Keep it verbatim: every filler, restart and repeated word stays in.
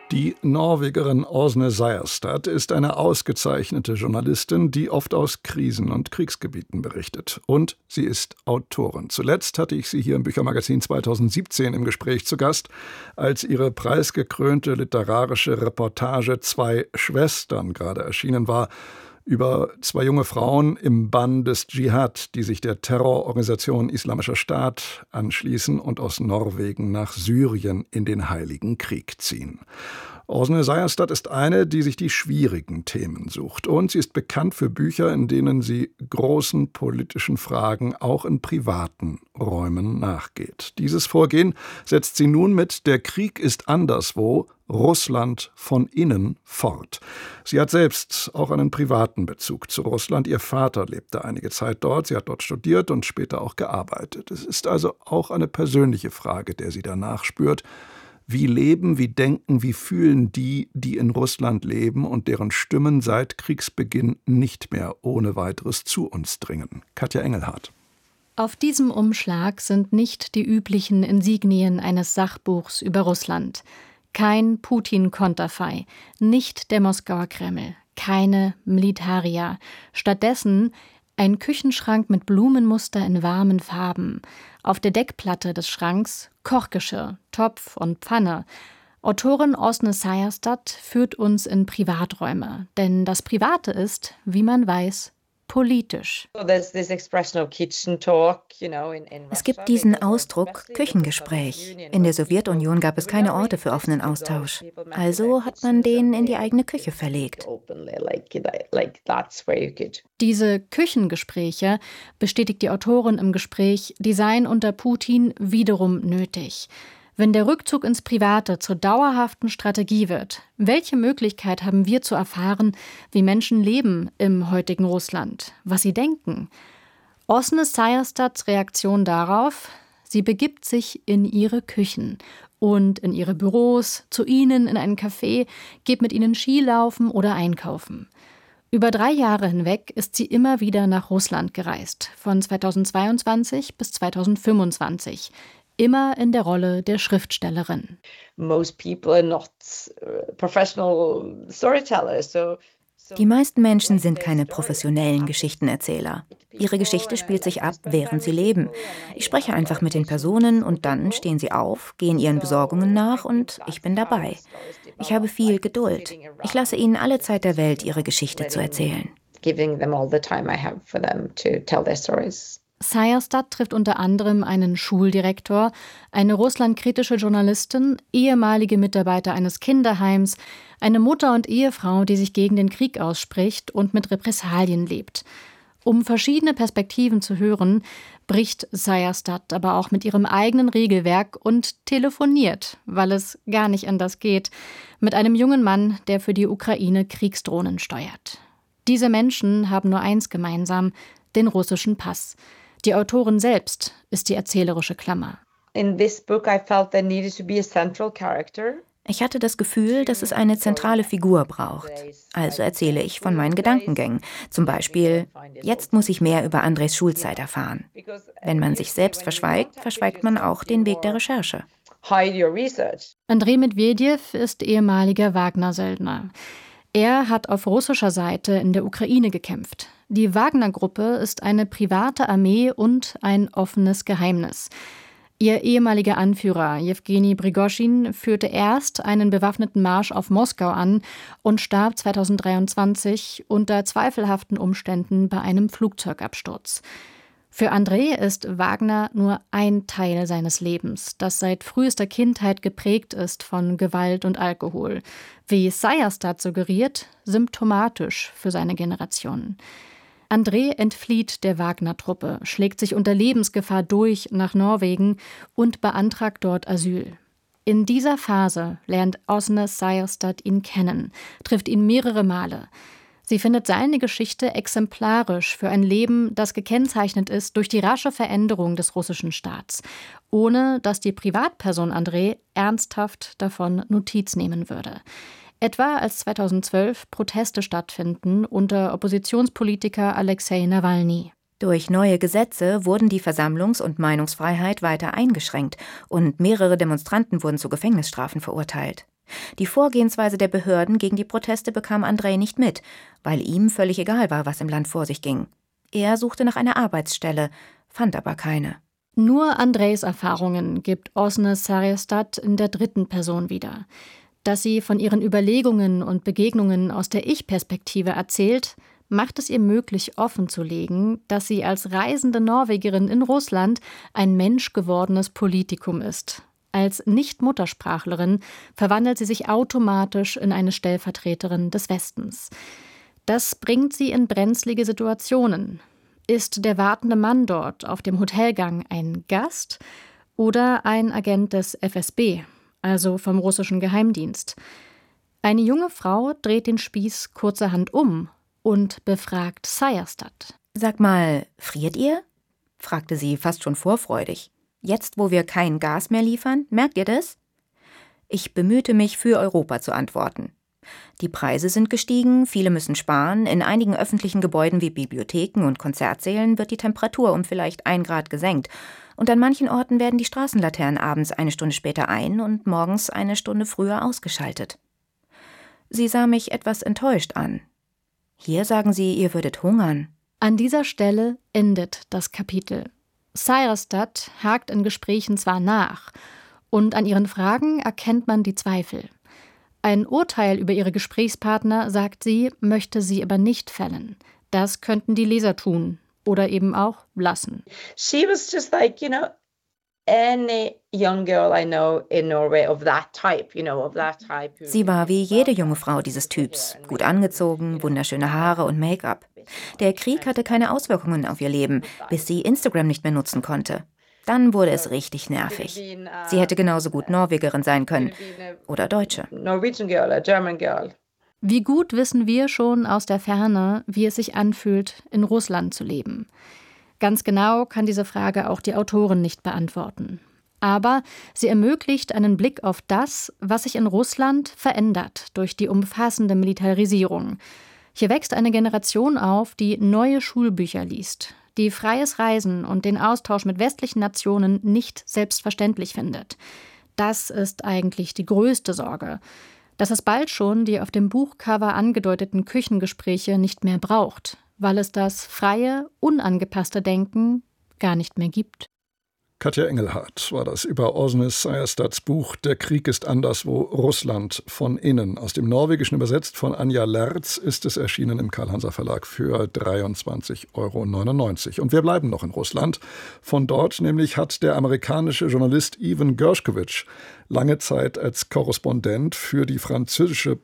Die Norwegerin Åsne Seierstad ist eine ausgezeichnete Journalistin, die oft aus Krisen- und Kriegsgebieten berichtet. Und sie ist Autorin. Zuletzt hatte ich sie hier im Büchermagazin zweitausendsiebzehn im Gespräch zu Gast, als ihre preisgekrönte literarische Reportage »Zwei Schwestern« gerade erschienen war, über zwei junge Frauen im Bann des Dschihad, die sich der Terrororganisation Islamischer Staat anschließen und aus Norwegen nach Syrien in den Heiligen Krieg ziehen. Åsne Seierstad ist eine, die sich die schwierigen Themen sucht. Und sie ist bekannt für Bücher, in denen sie großen politischen Fragen auch in privaten Räumen nachgeht. Dieses Vorgehen setzt sie nun mit »Der Krieg ist anderswo, Russland von innen« fort. Sie hat selbst auch einen privaten Bezug zu Russland. Ihr Vater lebte einige Zeit dort. Sie hat dort studiert und später auch gearbeitet. Es ist also auch eine persönliche Frage, der sie danach spürt. Wie leben, wie denken, wie fühlen die, die in Russland leben und deren Stimmen seit Kriegsbeginn nicht mehr ohne weiteres zu uns dringen? Katja Engelhardt. Auf diesem Umschlag sind nicht die üblichen Insignien eines Sachbuchs über Russland. Kein Putin-Konterfei, nicht der Moskauer Kreml, keine Militaria. Stattdessen ein Küchenschrank mit Blumenmuster in warmen Farben. Auf der Deckplatte des Schranks Kochgeschirr, Topf und Pfanne. Autorin Åsne Seierstad führt uns in Privaträume. Denn das Private ist, wie man weiß, politisch. Es gibt diesen Ausdruck Küchengespräch. In der Sowjetunion gab es keine Orte für offenen Austausch. Also hat man den in die eigene Küche verlegt. Diese Küchengespräche, bestätigt die Autorin im Gespräch, die seien unter Putin wiederum nötig. Wenn der Rückzug ins Private zur dauerhaften Strategie wird, welche Möglichkeit haben wir zu erfahren, wie Menschen leben im heutigen Russland, was sie denken? Åsne Seierstads Reaktion darauf: Sie begibt sich in ihre Küchen und in ihre Büros, zu ihnen in ein Café, geht mit ihnen Skilaufen oder einkaufen. Über drei Jahre hinweg ist sie immer wieder nach Russland gereist, von zweitausendzweiundzwanzig bis zweitausendfünfundzwanzig. Immer in der Rolle der Schriftstellerin. Die meisten Menschen sind keine professionellen Geschichtenerzähler. Ihre Geschichte spielt sich ab, während sie leben. Ich spreche einfach mit den Personen und dann stehen sie auf, gehen ihren Besorgungen nach und ich bin dabei. Ich habe viel Geduld. Ich lasse ihnen alle Zeit der Welt, ihre Geschichte zu erzählen. Seierstad trifft unter anderem einen Schuldirektor, eine russlandkritische Journalistin, ehemalige Mitarbeiter eines Kinderheims, eine Mutter und Ehefrau, die sich gegen den Krieg ausspricht und mit Repressalien lebt. Um verschiedene Perspektiven zu hören, bricht Seierstad aber auch mit ihrem eigenen Regelwerk und telefoniert, weil es gar nicht anders geht, mit einem jungen Mann, der für die Ukraine Kriegsdrohnen steuert. Diese Menschen haben nur eins gemeinsam: den russischen Pass. Die Autorin selbst ist die erzählerische Klammer. Ich hatte das Gefühl, dass es eine zentrale Figur braucht. Also erzähle ich von meinen Gedankengängen. Zum Beispiel, jetzt muss ich mehr über Andres Schulzeit erfahren. Wenn man sich selbst verschweigt, verschweigt man auch den Weg der Recherche. Andrei Medvedev ist ehemaliger Wagner-Söldner. Er hat auf russischer Seite in der Ukraine gekämpft. Die Wagner-Gruppe ist eine private Armee und ein offenes Geheimnis. Ihr ehemaliger Anführer Jewgeni Prigoschin führte erst einen bewaffneten Marsch auf Moskau an und starb zweitausenddreiundzwanzig unter zweifelhaften Umständen bei einem Flugzeugabsturz. Für Andrei ist Wagner nur ein Teil seines Lebens, das seit frühester Kindheit geprägt ist von Gewalt und Alkohol. Wie Seierstad suggeriert, symptomatisch für seine Generation. Andrei entflieht der Wagner-Truppe, schlägt sich unter Lebensgefahr durch nach Norwegen und beantragt dort Asyl. In dieser Phase lernt Åsne Seierstad ihn kennen, trifft ihn mehrere Male. Sie findet seine Geschichte exemplarisch für ein Leben, das gekennzeichnet ist durch die rasche Veränderung des russischen Staats, ohne dass die Privatperson Andrei ernsthaft davon Notiz nehmen würde. Etwa als zweitausendzwölf Proteste stattfinden unter Oppositionspolitiker Alexei Nawalny. Durch neue Gesetze wurden die Versammlungs- und Meinungsfreiheit weiter eingeschränkt und mehrere Demonstranten wurden zu Gefängnisstrafen verurteilt. Die Vorgehensweise der Behörden gegen die Proteste bekam Andrei nicht mit, weil ihm völlig egal war, was im Land vor sich ging. Er suchte nach einer Arbeitsstelle, fand aber keine. Nur Andreis Erfahrungen gibt Åsne Sariestad in der dritten Person wieder. Dass sie von ihren Überlegungen und Begegnungen aus der Ich-Perspektive erzählt, macht es ihr möglich, offenzulegen, dass sie als reisende Norwegerin in Russland ein menschgewordenes Politikum ist. Als Nicht-Muttersprachlerin verwandelt sie sich automatisch in eine Stellvertreterin des Westens. Das bringt sie in brenzlige Situationen. Ist der wartende Mann dort auf dem Hotelgang ein Gast oder ein Agent des F S B, also vom russischen Geheimdienst? Eine junge Frau dreht den Spieß kurzerhand um und befragt Sariestad. »Sag mal, friert ihr?« fragte sie fast schon vorfreudig. »Jetzt, wo wir kein Gas mehr liefern, merkt ihr das?« Ich bemühte mich, für Europa zu antworten. Die Preise sind gestiegen, viele müssen sparen. In einigen öffentlichen Gebäuden wie Bibliotheken und Konzertsälen wird die Temperatur um vielleicht ein Grad gesenkt. Und an manchen Orten werden die Straßenlaternen abends eine Stunde später ein- und morgens eine Stunde früher ausgeschaltet. Sie sah mich etwas enttäuscht an. »Hier sagen Sie, ihr würdet hungern.« An dieser Stelle endet das Kapitel. Sariestad hakt in Gesprächen zwar nach, und an ihren Fragen erkennt man die Zweifel. Ein Urteil über ihre Gesprächspartner, sagt sie, möchte sie aber nicht fällen. Das könnten die Leser tun oder eben auch lassen. She was just like, you know, any young girl I know in Norway of that type, you know, of that type. Sie war wie jede junge Frau dieses Typs, gut angezogen, wunderschöne Haare und Make-up. Der Krieg hatte keine Auswirkungen auf ihr Leben, bis sie Instagram nicht mehr nutzen konnte. Dann wurde es richtig nervig. Sie hätte genauso gut Norwegerin sein können oder Deutsche. Norwegian girl, a German girl. Wie gut wissen wir schon aus der Ferne, wie es sich anfühlt, in Russland zu leben. Ganz genau kann diese Frage auch die Autorin nicht beantworten. Aber sie ermöglicht einen Blick auf das, was sich in Russland verändert durch die umfassende Militarisierung. Hier wächst eine Generation auf, die neue Schulbücher liest, die freies Reisen und den Austausch mit westlichen Nationen nicht selbstverständlich findet. Das ist eigentlich die größte Sorge, dass es bald schon die auf dem Buchcover angedeuteten Küchengespräche nicht mehr braucht, weil es das freie, unangepasste Denken gar nicht mehr gibt. Katja Engelhardt war das über Åsne Sariestads Buch »Der Krieg ist anderswo, Russland von innen«. Aus dem Norwegischen übersetzt von Anja Lerz ist es erschienen im Carl-Hanser Verlag für dreiundzwanzig Euro neunundneunzig. Und wir bleiben noch in Russland. Von dort nämlich hat der amerikanische Journalist Evan Gershkovich lange Zeit als Korrespondent für die französische